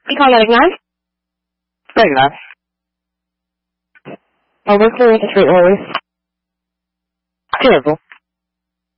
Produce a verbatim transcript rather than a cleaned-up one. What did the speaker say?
Ikaw narinig? Teka. Over clear with the street orders. Sino po?